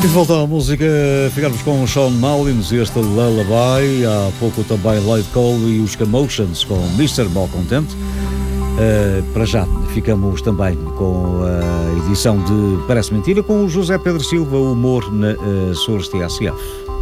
E de volta à música, ficamos com o Sean Mullins e este Lullaby, há pouco também Lloyd Cole e os Commotions com Mr. Malcontent. Para já, ficamos também com a edição de Parece Mentira com o José Pedro Silva, o humor na Açores TSF.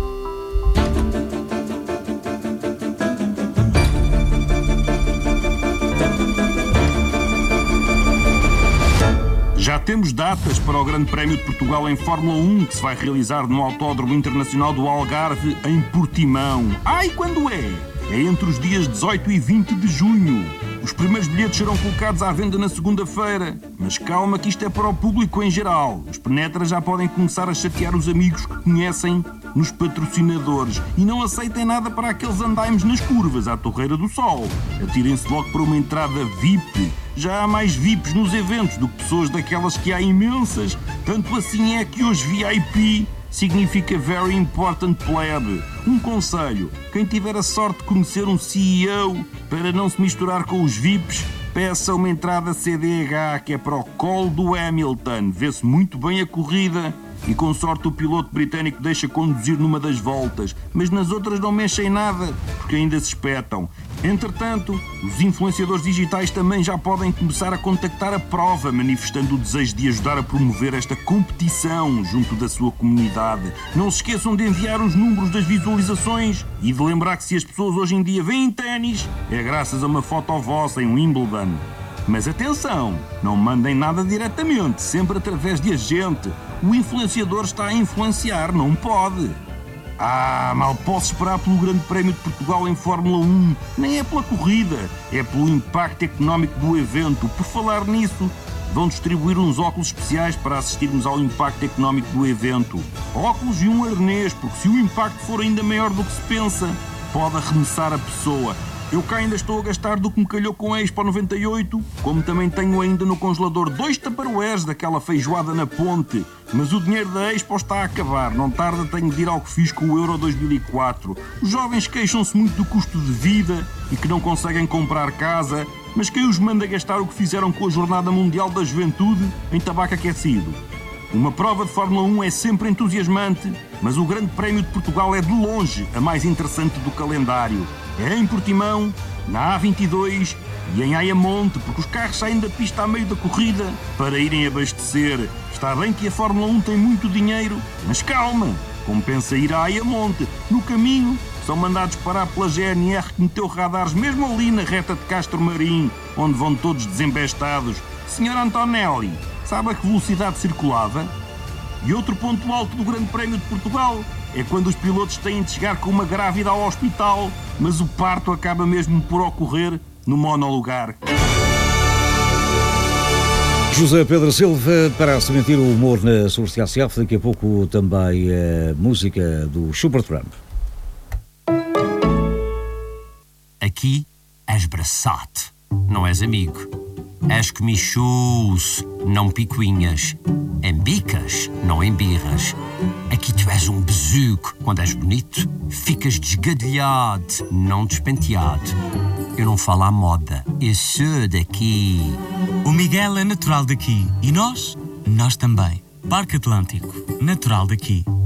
Já temos datas para o Grande Prémio de Portugal em Fórmula 1, que se vai realizar no Autódromo Internacional do Algarve, em Portimão. Ai, quando é? É entre os dias 18 e 20 de junho. Os primeiros bilhetes serão colocados à venda na segunda-feira. Mas calma que isto é para o público em geral. Os penetras já podem começar a chatear os amigos que conhecem nos patrocinadores. E não aceitem nada para aqueles andaimes nas curvas à Torreira do Sol. Atirem-se logo para uma entrada VIP. Já há mais VIPs nos eventos do que pessoas daquelas que há imensas. Tanto assim é que hoje VIP significa Very Important Pleb. Um conselho: quem tiver a sorte de conhecer um CEO, para não se misturar com os VIPs, peça uma entrada CDH, que é para o colo do Hamilton. Vê-se muito bem a corrida e com sorte o piloto britânico deixa conduzir numa das voltas, mas nas outras não mexem nada, porque ainda se espetam. Entretanto, os influenciadores digitais também já podem começar a contactar a prova, manifestando o desejo de ajudar a promover esta competição junto da sua comunidade. Não se esqueçam de enviar os números das visualizações e de lembrar que se as pessoas hoje em dia veem ténis, é graças a uma foto vossa em Wimbledon. Mas atenção, não mandem nada diretamente, sempre através de agente. O influenciador está a influenciar, não pode. Mal posso esperar pelo Grande Prémio de Portugal em Fórmula 1. Nem é pela corrida, é pelo impacto económico do evento. Por falar nisso, vão distribuir uns óculos especiais para assistirmos ao impacto económico do evento. Óculos e um arnês, porque se o impacto for ainda maior do que se pensa, pode arremessar a pessoa. Eu cá ainda estou a gastar do que me calhou com a Expo 98, como também tenho ainda no congelador 2 tupperwares daquela feijoada na ponte. Mas o dinheiro da Expo está a acabar, não tarda tenho de ir ao que fiz com o Euro 2004. Os jovens queixam-se muito do custo de vida e que não conseguem comprar casa, mas quem os manda gastar o que fizeram com a Jornada Mundial da Juventude em tabaco aquecido? Uma prova de Fórmula 1 é sempre entusiasmante, mas o Grande Prémio de Portugal é de longe a mais interessante do calendário. É em Portimão, na A22 e em Ayamonte, porque os carros saem da pista a meio da corrida para irem abastecer. Está bem que a Fórmula 1 tem muito dinheiro, mas calma, compensa ir a Ayamonte. No caminho, são mandados parar pela GNR que meteu radares mesmo ali na reta de Castro Marim, onde vão todos desembestados. Senhor Antonelli, sabe a que velocidade circulava? E outro ponto alto do Grande Prémio de Portugal é quando os pilotos têm de chegar com uma grávida ao hospital, mas o parto acaba mesmo por ocorrer no monolugar. José Pedro Silva, Parece Mentir, o humor na Açores TSF. Daqui a pouco também a música do Supertramp. Aqui és braçate, não és amigo. És comichus, não picuinhas. Embicas, não embirras. Aqui tu és um bezuco. Quando és bonito, ficas desgadelhado, não despenteado. Eu não falo à moda, eu sou daqui. O Miguel é natural daqui. E nós? Nós também. Parque Atlântico, natural daqui.